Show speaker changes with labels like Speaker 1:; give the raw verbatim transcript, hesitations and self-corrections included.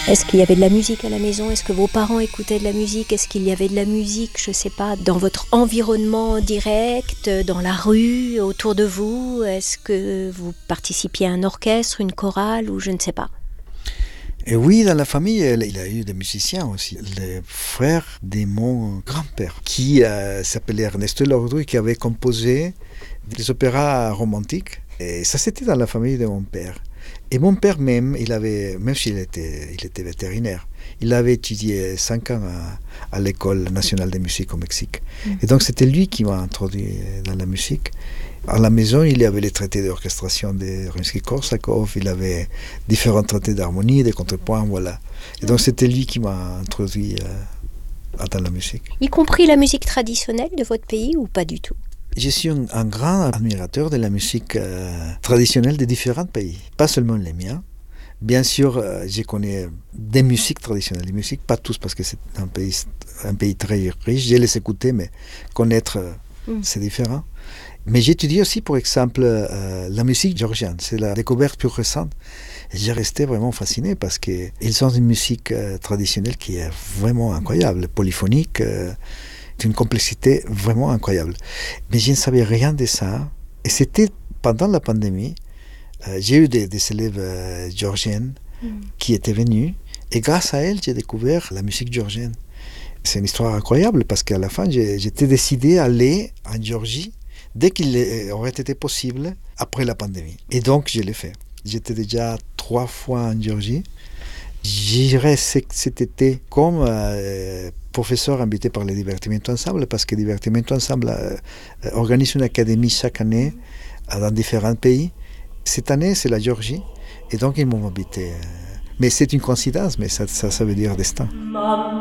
Speaker 1: Est-ce qu'il y avait de la musique à la maison? Est-ce que vos parents écoutaient de la musique? Est-ce qu'il y avait de la musique, je ne sais pas, dans votre environnement direct, dans la rue, autour de vous? Est-ce que vous participiez à un orchestre, une chorale ou je ne sais pas?
Speaker 2: Et oui, dans la famille, il y a eu des musiciens aussi. Le frère de mon grand-père, qui euh, s'appelait Ernesto Laudruy, qui avait composé des opéras romantiques. Et ça, c'était dans la famille de mon père. Et mon père même, il avait, même s'il était, il était vétérinaire, il avait étudié cinq ans à, à l'École nationale de musique au Mexique. Et donc, c'était lui qui m'a introduit dans la musique. À la maison, il y avait les traités d'orchestration de Rimsky-Korsakov, il avait différents traités d'harmonie, de contrepoint, voilà. Et donc, c'était lui qui m'a introduit euh, dans la musique.
Speaker 1: Y compris la musique traditionnelle de votre pays ou pas du tout?
Speaker 2: Je suis un, un grand admirateur de la musique euh, traditionnelle de différents pays, pas seulement les miens. Bien sûr, euh, je connais des musiques traditionnelles, des musiques, pas tous parce que c'est un pays, un pays très riche. Je les écoutais, mais connaître, euh, mm. c'est différent. Mais j'étudie aussi, par exemple, euh, la musique géorgienne. C'est la découverte plus récente. Et j'ai resté vraiment fasciné parce qu'ils ont une musique euh, traditionnelle qui est vraiment incroyable, polyphonique. Euh, une complexité vraiment incroyable. Mais je ne savais rien de ça. Et c'était pendant la pandémie. Euh, j'ai eu des, des élèves euh, géorgiennes mm. qui étaient venus. Et grâce à elles, j'ai découvert la musique géorgienne. C'est une histoire incroyable parce qu'à la fin, j'ai, j'étais décidé à aller en Géorgie dès qu'il aurait été possible après la pandémie. Et donc, je l'ai fait. J'étais déjà trois fois en Géorgie. J'irai cet été comme euh, professeur invité par le Divertimento Ensemble, parce que Divertimento Ensemble euh, organise une académie chaque année euh, dans différents pays. Cette année, c'est la Géorgie, et donc ils m'ont invité. Mais c'est une coïncidence, mais ça, ça, ça veut dire destin.